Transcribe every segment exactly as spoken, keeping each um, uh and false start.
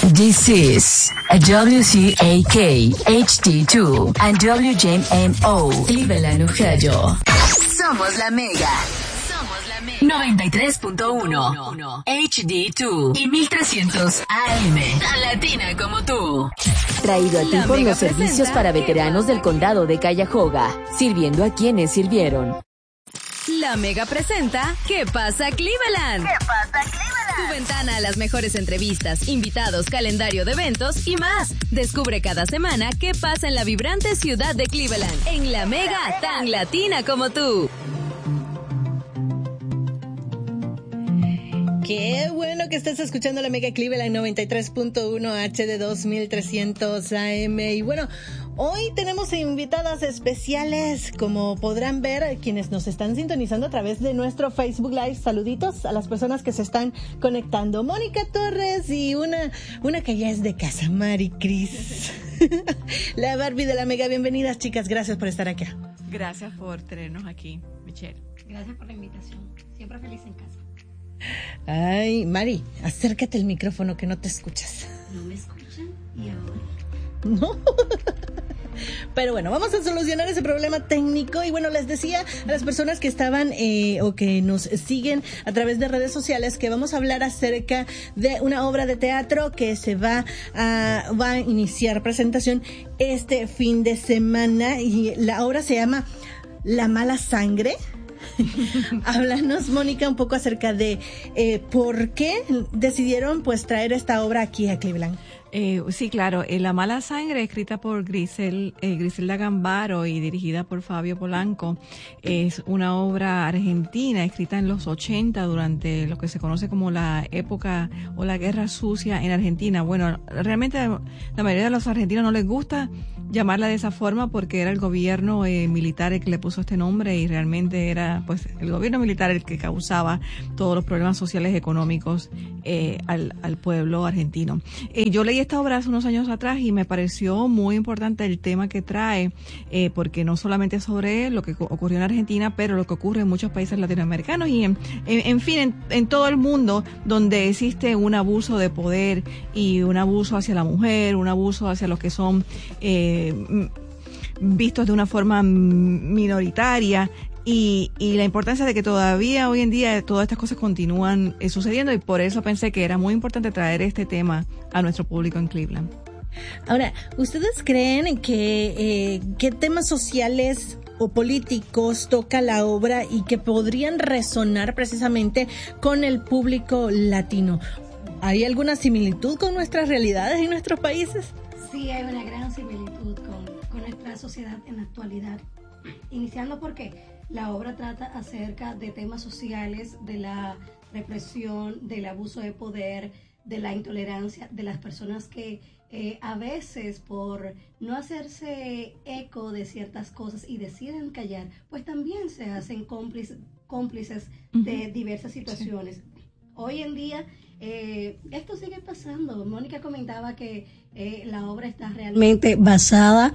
This is a W C A K, H D two, and W J M O, Cleveland, Ohio. Somos la Mega. Somos la Mega. noventa y tres punto uno, H D dos y mil trescientos A M. Tan latina como tú. Traído a ti por los servicios para veteranos del condado de Cuyahoga, sirviendo a quienes sirvieron. La Mega presenta ¿Qué pasa Cleveland? ¿Qué pasa Cleveland? Tu ventana a las mejores entrevistas, invitados, calendario de eventos y más. Descubre cada semana qué pasa en la vibrante ciudad de Cleveland, en La Mega, tan latina como tú. Qué bueno que estás escuchando la Mega Cleveland noventa y tres punto uno H D dos mil trescientos A M. Y bueno, hoy tenemos invitadas especiales, como podrán ver quienes nos están sintonizando a través de nuestro Facebook Live. Saluditos a las personas que se están conectando. Mónica Torres y una, una que ya es de casa, Mari Cris. La Barbie de la Mega. Bienvenidas, chicas. Gracias por estar acá. Gracias por tenernos aquí, Michelle. Gracias por la invitación. Siempre feliz en casa. Ay, Mari, acércate el micrófono que no te escuchas. ¿No me escuchan? ¿Y ahora? No. Pero bueno, vamos a solucionar ese problema técnico. Y bueno, les decía a las personas que estaban eh, o que nos siguen a través de redes sociales que vamos a hablar acerca de una obra de teatro que se va a, va a iniciar presentación este fin de semana. Y la obra se llama La Mala Sangre. Háblanos, Mónica, un poco acerca de eh, por qué decidieron pues traer esta obra aquí a Cleveland. Eh, sí, claro. Eh, La Mala Sangre, escrita por Grisel, eh, Griselda Gambaro y dirigida por Fabio Polanco, es una obra argentina escrita en los ochenta durante lo que se conoce como la época o la guerra sucia en Argentina. Bueno, realmente la mayoría de los argentinos no les gusta llamarla de esa forma porque era el gobierno eh, militar el que le puso este nombre y realmente era pues el gobierno militar el que causaba todos los problemas sociales y económicos eh, al, al pueblo argentino. Eh, yo leí esta obra hace unos años atrás y me pareció muy importante el tema que trae, eh, porque no solamente sobre lo que ocurrió en Argentina, pero lo que ocurre en muchos países latinoamericanos y en, en, en fin, en, en todo el mundo donde existe un abuso de poder y un abuso hacia la mujer, un abuso hacia los que son eh, vistos de una forma minoritaria. Y, y la importancia de que todavía hoy en día todas estas cosas continúan eh, sucediendo y por eso pensé que era muy importante traer este tema a nuestro público en Cleveland. Ahora, ¿ustedes creen que eh, qué temas sociales o políticos toca la obra y que podrían resonar precisamente con el público latino? ¿Hay alguna similitud con nuestras realidades en nuestros países? Sí, hay una gran similitud con, con nuestra sociedad en la actualidad. Iniciando porque la obra trata acerca de temas sociales, de la represión, del abuso de poder, de la intolerancia, de las personas que eh, a veces por no hacerse eco de ciertas cosas y deciden callar, pues también se hacen cómplices, cómplices de diversas situaciones. Sí. Hoy en día eh, esto sigue pasando. Mónica comentaba que eh, la obra está realmente basada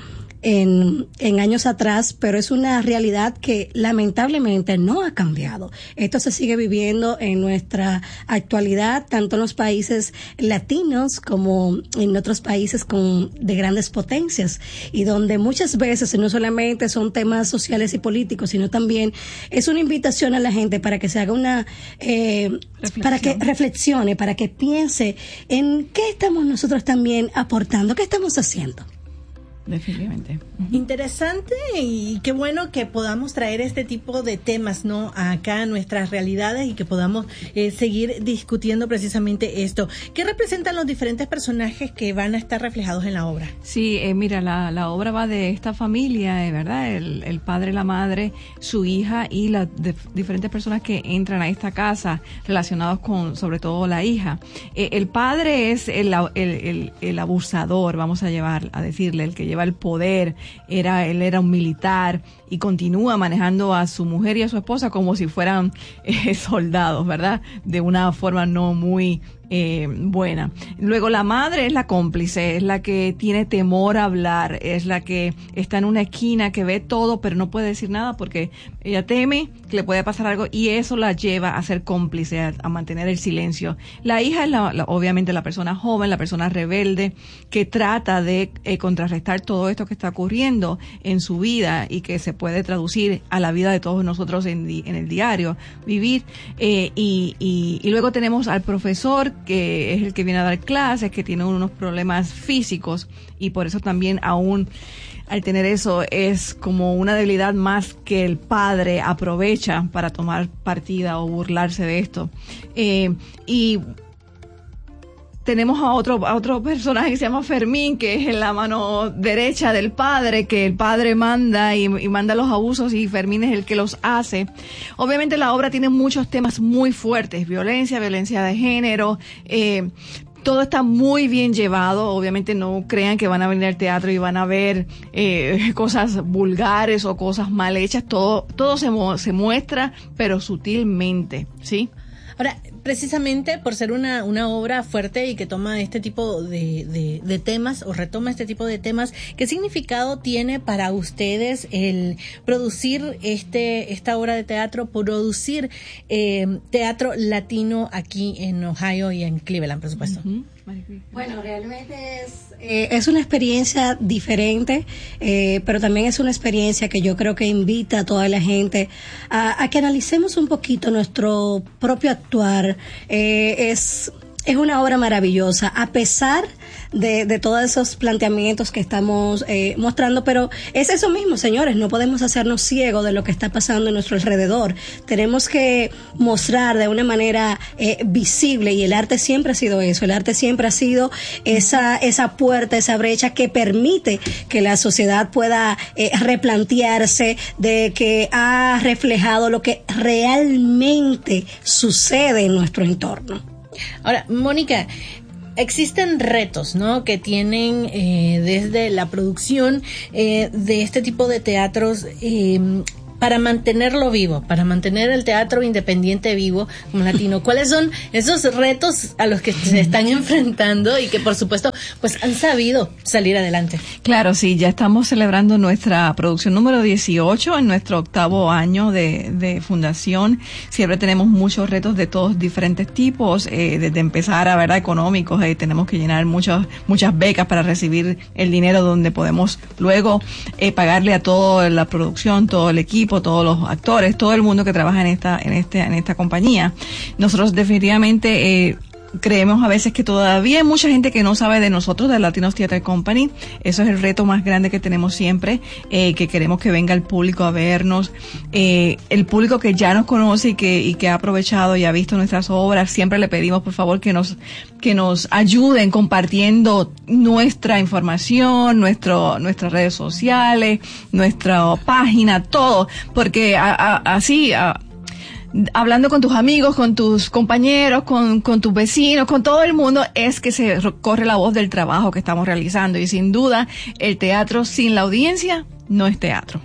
en, en años atrás, pero es una realidad que lamentablemente no ha cambiado. Esto se sigue viviendo en nuestra actualidad, tanto en los países latinos como en otros países con, de grandes potencias, y donde muchas veces no solamente son temas sociales y políticos, sino también es una invitación a la gente para que se haga una, eh, para que reflexione, para que piense en qué estamos nosotros también aportando, qué estamos haciendo. Definitivamente. Interesante, y qué bueno que podamos traer este tipo de temas, ¿no?, acá a nuestras realidades y que podamos eh, seguir discutiendo precisamente esto. ¿Qué representan los diferentes personajes que van a estar reflejados en la obra? Sí, eh, mira, la, la obra va de esta familia, eh, ¿verdad? El, el padre, la madre, su hija y las de, diferentes personas que entran a esta casa relacionados con, sobre todo, la hija. Eh, el padre es el, el, el, el abusador, vamos a llevar, a decirle, el que lleva el poder, era él era un militar y continúa manejando a su mujer y a su esposa como si fueran eh, soldados, ¿verdad? De una forma no muy eh, buena. Luego la madre es la cómplice, es la que tiene temor a hablar, es la que está en una esquina, que ve todo pero no puede decir nada porque ella teme que le puede pasar algo y eso la lleva a ser cómplice, a, a mantener el silencio. La hija es la, la, obviamente la persona joven, la persona rebelde que trata de eh, contrarrestar todo esto que está ocurriendo en su vida y que se puede traducir a la vida de todos nosotros en, di, en el diario vivir. Eh, y, y, y luego tenemos al profesor, que es el que viene a dar clases, que tiene unos problemas físicos y por eso también aún al tener eso es como una debilidad más que el padre aprovecha para tomar partida o burlarse de esto. Eh, y tenemos a otro a otro personaje que se llama Fermín, que es la mano derecha del padre, que el padre manda y, y manda los abusos y Fermín es el que los hace. Obviamente la obra tiene muchos temas muy fuertes, violencia, violencia de género, eh, todo está muy bien llevado. Obviamente no crean que van a venir al teatro y van a ver eh, cosas vulgares o cosas mal hechas. Todo, todo se, mu- se muestra, pero sutilmente, ¿sí? Ahora, precisamente por ser una, una obra fuerte y que toma este tipo de, de, de temas o retoma este tipo de temas, ¿qué significado tiene para ustedes el producir este esta obra de teatro, producir eh, teatro latino aquí en Ohio y en Cleveland, por supuesto? Uh-huh. Bueno, realmente es, eh, es una experiencia diferente, eh, pero también es una experiencia que yo creo que invita a toda la gente a, a que analicemos un poquito nuestro propio actuar. Eh, es, es una obra maravillosa, a pesar de, de todos esos planteamientos que estamos eh, mostrando, pero es eso mismo, señores, no podemos hacernos ciegos de lo que está pasando en nuestro alrededor. Tenemos que mostrar de una manera eh, visible, y el arte siempre ha sido eso, el arte siempre ha sido esa, esa puerta, esa brecha que permite que la sociedad pueda eh, replantearse, de que ha reflejado lo que realmente sucede en nuestro entorno. Ahora, Mónica, existen retos, ¿no?, que tienen eh, desde la producción eh, de este tipo de teatros eh, para mantenerlo vivo, para mantener el teatro independiente vivo como latino. ¿Cuáles son esos retos a los que se están enfrentando y que por supuesto pues han sabido salir adelante? Claro, sí, ya estamos celebrando nuestra producción número dieciocho en nuestro octavo año de, de fundación. Siempre tenemos muchos retos de todos diferentes tipos, eh, desde empezar a verdad económicos, eh, tenemos que llenar muchas muchas becas para recibir el dinero donde podemos luego eh, pagarle a toda la producción, todo el equipo, todos los actores, todo el mundo que trabaja en esta en este en esta compañía. Nosotros definitivamente eh, creemos a veces que todavía hay mucha gente que no sabe de nosotros, de Latinos Theater Company. Eso es el reto más grande que tenemos siempre, eh, que queremos que venga el público a vernos. Eh, el público que ya nos conoce y que, y que ha aprovechado y ha visto nuestras obras, siempre le pedimos por favor que nos, que nos ayuden compartiendo nuestra información, nuestro, nuestras redes sociales, nuestra página, todo, porque a, a, así, a, hablando con tus amigos, con tus compañeros, con, con tus vecinos, con todo el mundo, es que se corre la voz del trabajo que estamos realizando. Y sin duda, el teatro sin la audiencia no es teatro.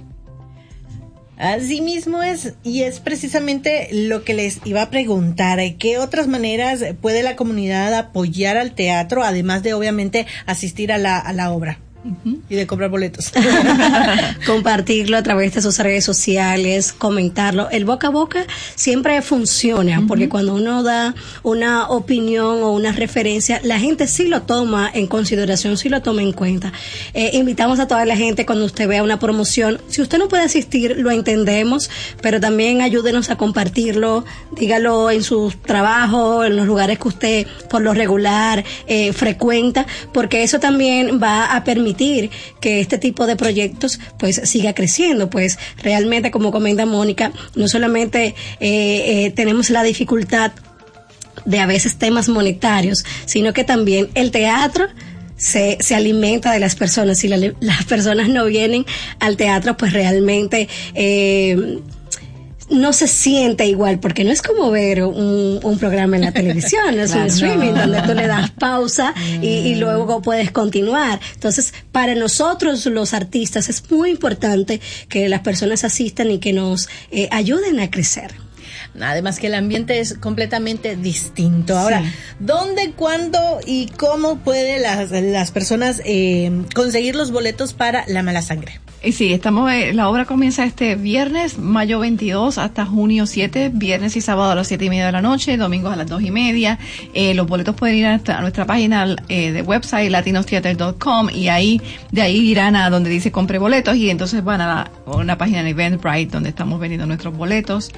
Así mismo es, y es precisamente lo que les iba a preguntar. ¿Qué otras maneras puede la comunidad apoyar al teatro, además de obviamente asistir a la, a la obra? Uh-huh. Y de comprar boletos. Compartirlo a través de sus redes sociales, comentarlo. El boca a boca siempre funciona, uh-huh, porque cuando uno da una opinión o una referencia, la gente sí lo toma en consideración, sí lo toma en cuenta. Eh, invitamos a toda la gente, cuando usted vea una promoción, si usted no puede asistir, lo entendemos, pero también ayúdenos a compartirlo, dígalo en su trabajo, en los lugares que usted por lo regular eh, frecuenta, porque eso también va a permitir que este tipo de proyectos pues siga creciendo. Pues realmente, como comenta Mónica, no solamente eh, eh, tenemos la dificultad de a veces temas monetarios, sino que también el teatro se, se alimenta de las personas. Si la, las personas no vienen al teatro, pues realmente eh, no se siente igual, porque no es como ver un, un programa en la televisión, es claro, un streaming no. donde tú le das pausa y, y luego puedes continuar. Entonces, para nosotros los artistas es muy importante que las personas asistan y que nos eh, ayuden a crecer. Además que el ambiente es completamente distinto. Ahora, sí. ¿dónde, cuándo y cómo pueden las, las personas eh, conseguir los boletos para La Mala Sangre? Sí, estamos, eh, la obra comienza este viernes, mayo veintidós, hasta junio siete, viernes y sábado a las siete y media de la noche, domingos a las dos y media. Eh, los boletos pueden ir a nuestra, a nuestra página eh, de website, latinos theater punto com, y ahí, de ahí irán a donde dice compre boletos, y entonces van a, la, a una página de Eventbrite donde estamos vendiendo nuestros boletos.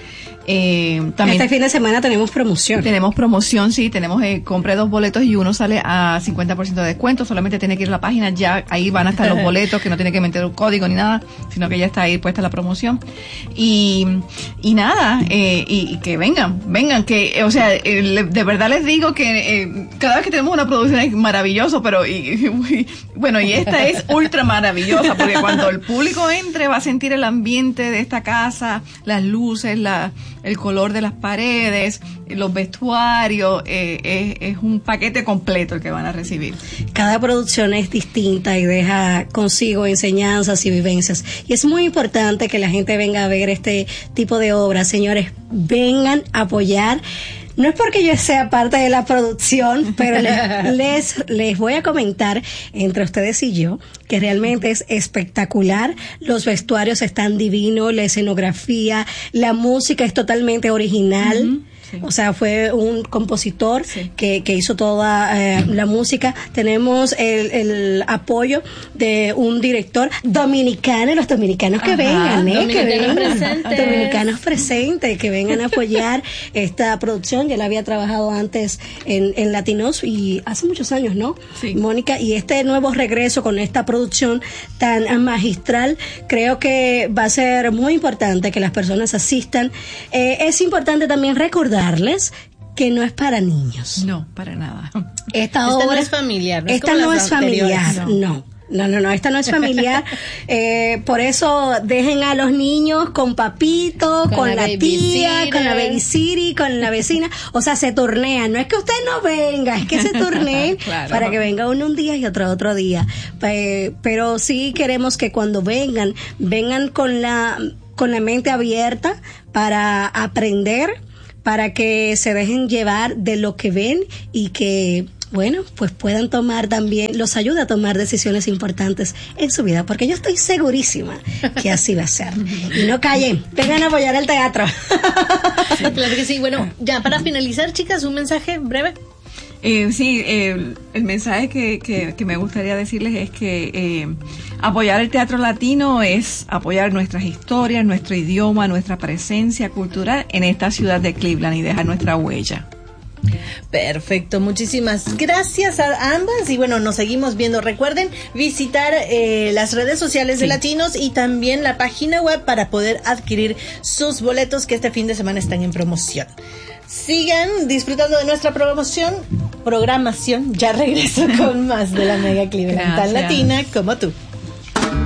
Eh, también este fin de semana tenemos promoción. Tenemos promoción, sí, tenemos, eh, compre dos boletos y uno sale a cincuenta por ciento de descuento, solamente tiene que ir a la página, ya ahí van a estar los boletos, que no tiene que meter un código ni nada, sino que ya está ahí puesta la promoción. Y, y nada, eh, y, y que vengan, vengan, que, o sea, eh, de verdad les digo que eh, cada vez que tenemos una producción es maravilloso, pero, y, y, bueno, y esta es ultra maravillosa, porque cuando el público entre va a sentir el ambiente de esta casa, las luces, la, el color de las paredes, los vestuarios, eh, es, es un paquete completo el que van a recibir. Cada producción es distinta y deja consigo enseñanzas y vivencias. Y es muy importante que la gente venga a ver este tipo de obras. Señores, vengan a apoyar. No es porque yo sea parte de la producción, pero les, les voy a comentar entre ustedes y yo que realmente es espectacular. Los vestuarios están divinos, la escenografía, la música es totalmente original. Uh-huh. Sí. O sea, fue un compositor sí. que, que hizo toda eh, la música. Tenemos el, el apoyo de un director dominicano, los dominicanos que Ajá, vengan, ¿eh? Dominicanos que vengan, presentes. Dominicanos presentes, que vengan a apoyar esta producción. Ya la había trabajado antes en, en Latinos y hace muchos años, ¿no? Sí. Mónica, y este nuevo regreso con esta producción tan magistral, creo que va a ser muy importante que las personas asistan. Eh, es importante también recordar darles que no es para niños. No, para nada. Esta, esta obra no es familiar. No esta es no es familiar, no. no. No, no, no, esta no es familiar. eh, por eso dejen a los niños con papito, con, con la, la tía, con la babysitter, con la vecina. O sea, se turnean. No es que usted no venga, es que se turneen claro. para que venga uno un día y otro otro día. Eh, pero sí queremos que cuando vengan, vengan con la, con la mente abierta para aprender, para que se dejen llevar de lo que ven y que, bueno, pues puedan tomar también, los ayude a tomar decisiones importantes en su vida, porque yo estoy segurísima que así va a ser. Y no callen, vengan a apoyar el teatro. Sí, claro que sí. Bueno, ya para finalizar, chicas, un mensaje breve. Eh, sí, eh, el mensaje que, que, que me gustaría decirles es que eh, apoyar el teatro latino es apoyar nuestras historias, nuestro idioma, nuestra presencia cultural en esta ciudad de Cleveland y dejar nuestra huella. Perfecto, muchísimas gracias a ambas y bueno, nos seguimos viendo. Recuerden visitar eh, las redes sociales sí. de Latinos y también la página web para poder adquirir sus boletos que este fin de semana están en promoción. Sigan disfrutando de nuestra programación. Programación. Ya regreso con más de la Mega Cleveland, tan latina como tú.